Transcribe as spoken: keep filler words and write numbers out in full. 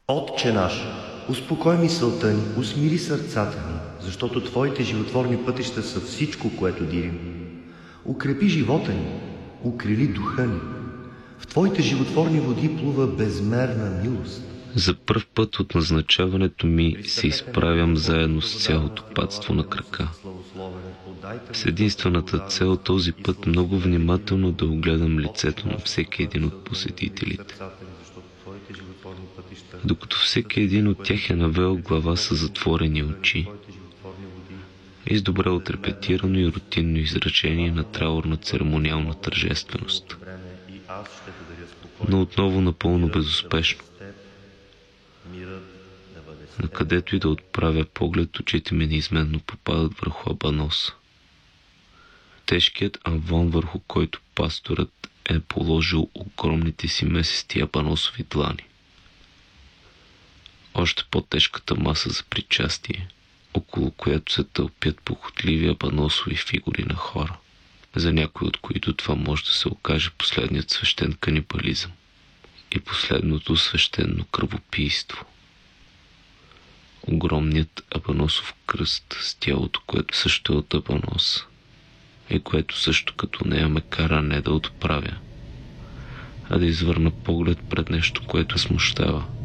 Отче наш, успокой мисълта ни, усмири сърцата ни, защото Твоите животворни пътища са всичко, което дирим. Укрепи живота ни, укрили духа ни. В Твоите животворни води плува безмерна милост. За пръв път от назначаването ми се изправям заедно с цялото патство на крака. С единствената цел този път много внимателно да огледам лицето на всеки един от посетителите. Докато всеки един от тях е навел глава с затворени очи и с добре отрепетирано и рутинно изражение на траурна церемониална тържественост. Но отново напълно безуспешно. Накъдето и да отправя поглед, очите ми неизменно попадат върху Абаноса. Тежкият амвон, върху който пасторът е положил огромните си месести абаносови длани. Още по-тежката маса за причастие, около която се тълпят похотливи абаносови фигури на хора, за някой от които това може да се окаже последният свещен канибализъм и последното свещено кръвопийство. Огромният абаносов кръст с тялото, което също е от абанос и което също като нея ме кара не да отправя, а да извърна поглед пред нещо, което смущава.